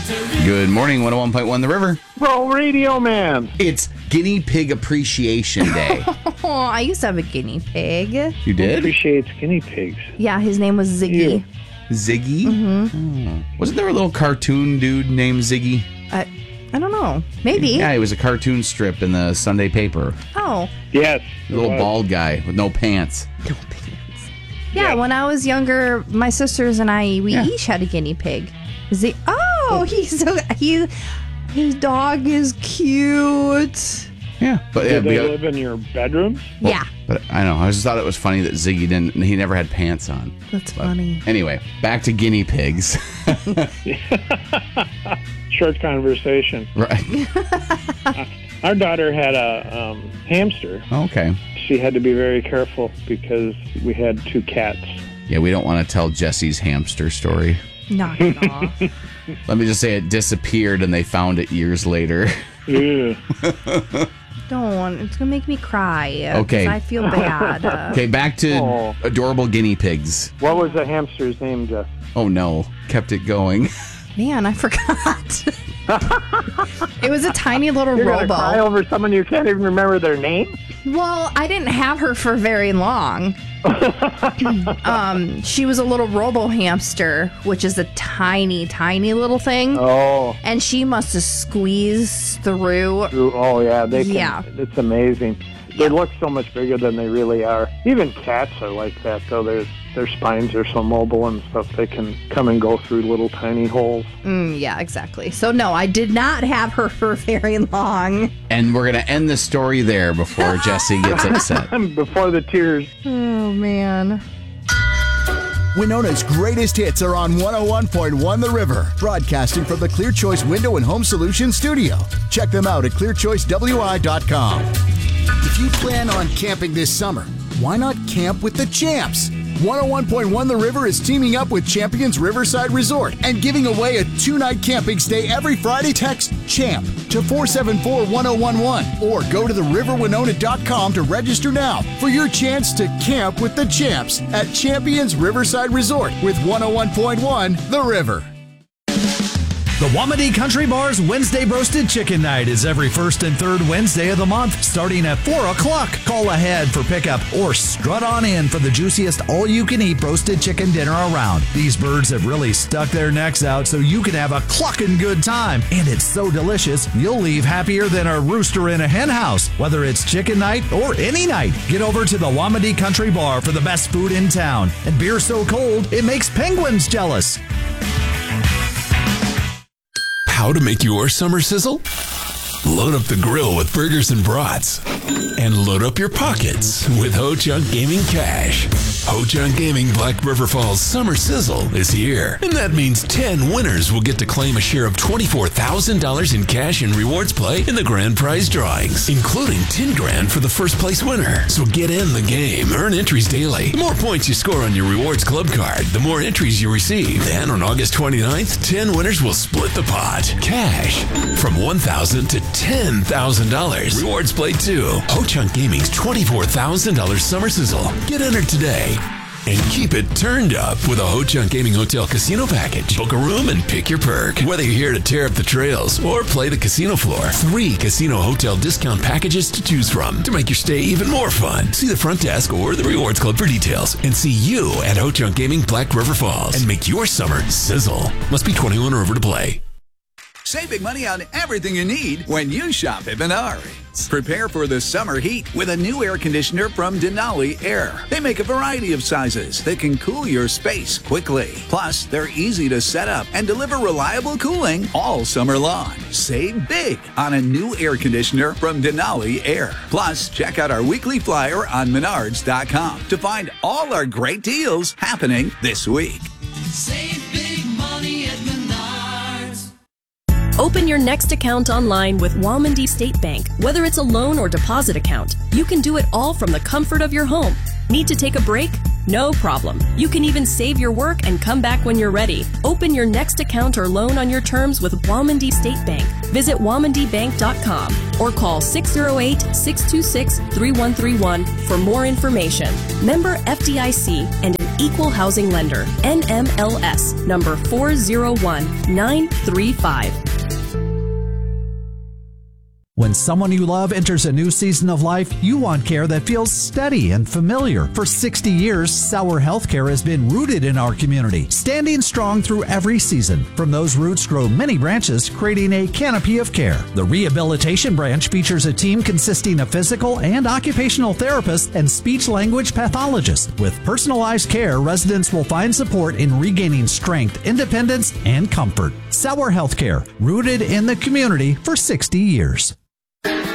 Good morning, 101.1 The River. Bro, Radio Man. It's Guinea Pig Appreciation Day. Oh, I used to have a guinea pig. You did? Appreciates guinea pigs. Yeah, his name was Ziggy. Ziggy? Mm-hmm. Oh. Wasn't there a little cartoon dude named Ziggy? I don't know. Maybe. Yeah, he was a cartoon strip in the Sunday paper. Oh. Yes. A little bald guy with no pants. No pants. Yeah, when I was younger, my sisters and I, we each had a guinea pig. His dog is cute. Yeah. But Did they live in your bedrooms? Well, yeah. But I don't know. I just thought it was funny that Ziggy he never had pants on. That's funny. Anyway, back to guinea pigs. Short conversation. Right. Our daughter had a hamster. Okay. She had to be very careful because we had 2 cats. Yeah, we don't want to tell Jesse's hamster story. Knock it off. Let me just say it disappeared and they found it years later. Ew. Don't. It's going to make me cry. Okay. 'Cause I feel bad. Okay, back to adorable guinea pigs. What was the hamster's name, Jeff? Oh, no. Kept it going. Man, I forgot. It was a tiny little You're robo. gonna cry over someone you can't even remember their name? Well, I didn't have her for very long. She was a little robo hamster, which is a tiny, tiny little thing. Oh. And she must have squeezed through. Oh, yeah. They can. Yeah. It's amazing. They look so much bigger than they really are. Even cats are like that, though. Their spines are so mobile and stuff. They can come and go through little tiny holes. Yeah, exactly. So, no, I did not have her for very long. And we're going to end the story there before Jesse gets upset. Before the tears. Oh, man. Winona's greatest hits are on 101.1 The River, broadcasting from the Clear Choice Window and Home Solutions studio. Check them out at clearchoicewi.com. If you plan on camping this summer, why not camp with the champs? 101.1 The River is teaming up with Champions Riverside Resort and giving away a 2-night camping stay every Friday. Text CHAMP to 474-1011 or go to theriverwinona.com to register now for your chance to camp with the champs at Champions Riverside Resort with 101.1 The River. The Wamedy Country Bar's Wednesday Roasted Chicken Night is every first and third Wednesday of the month, starting at 4 o'clock. Call ahead for pickup or strut on in for the juiciest all-you-can-eat roasted chicken dinner around. These birds have really stuck their necks out so you can have a clucking good time. And it's so delicious, you'll leave happier than a rooster in a hen house. Whether it's chicken night or any night, get over to the Wamedy Country Bar for the best food in town. And beer so cold, it makes penguins jealous. How to make your summer sizzle? Load up the grill with burgers and brats. And load up your pockets with Ho-Chunk Gaming Cash. Ho-Chunk Gaming Black River Falls Summer Sizzle is here. And that means 10 winners will get to claim a share of $24,000 in cash and rewards play in the grand prize drawings, including $10,000 for the first place winner. So get in the game. Earn entries daily. The more points you score on your rewards club card, the more entries you receive. Then on August 29th, 10 winners will split the pot. Cash from $1,000 to $10,000. Rewards play too. Ho-Chunk Gaming's $24,000 Summer Sizzle. Get entered today. And keep it turned up with a Ho-Chunk Gaming Hotel Casino Package. Book a room and pick your perk. Whether you're here to tear up the trails or play the casino floor, 3 casino hotel discount packages to choose from to make your stay even more fun. See the front desk or the Rewards Club for details. And see you at Ho-Chunk Gaming Black River Falls. And make your summer sizzle. Must be 21 or over to play. Save big money on everything you need when you shop at Menards. Prepare for the summer heat with a new air conditioner from Denali Air. They make a variety of sizes that can cool your space quickly. Plus, they're easy to set up and deliver reliable cooling all summer long. Save big on a new air conditioner from Denali Air. Plus, check out our weekly flyer on Menards.com to find all our great deals happening this week. Save big money at Menards. Open your next account online with Wamedy State Bank. Whether it's a loan or deposit account, you can do it all from the comfort of your home. Need to take a break? No problem. You can even save your work and come back when you're ready. Open your next account or loan on your terms with Wamedy State Bank. Visit WamedyBank.com or call 608-626-3131 for more information. Member FDIC and an Equal Housing Lender, NMLS, number 401935. When someone you love enters a new season of life, you want care that feels steady and familiar. For 60 years, Sauer Healthcare has been rooted in our community, standing strong through every season. From those roots grow many branches, creating a canopy of care. The rehabilitation branch features a team consisting of physical and occupational therapists and speech-language pathologists. With personalized care, residents will find support in regaining strength, independence, and comfort. Sauer Healthcare, rooted in the community for 60 years.